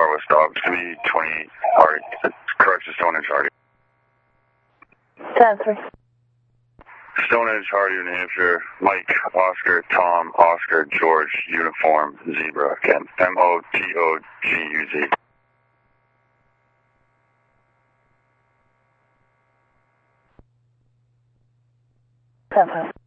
far west stop. It's going to be 20 Hardy. Correction, Stonehenge Hardy. 10-3. Stonehenge Hardy, New Hampshire. Mike, Oscar, Tom, Oscar, George, Uniform, Zebra, Ken. MOTOGUZ. 10-5.